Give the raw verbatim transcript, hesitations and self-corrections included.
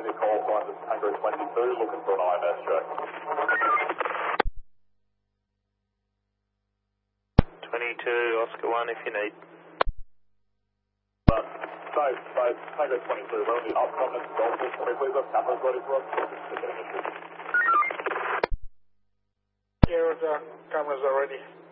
the call sign is Tango twenty-two, looking for an I M S check. twenty-two, Oscar one if you need. Uh, Dave, Dave, Tango twenty-two, we're on the upcoming golf course. Can we please have cameras ready for us? We're getting issues. Yeah, the cameras are ready.